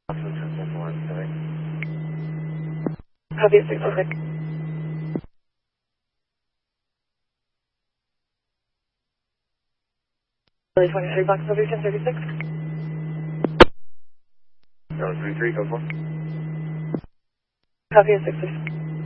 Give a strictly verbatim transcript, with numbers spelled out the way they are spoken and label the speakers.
Speaker 1: Copy six oh six. twenty-three Box over ten thirty-six.
Speaker 2: No, three three, go for.
Speaker 1: Copy six six.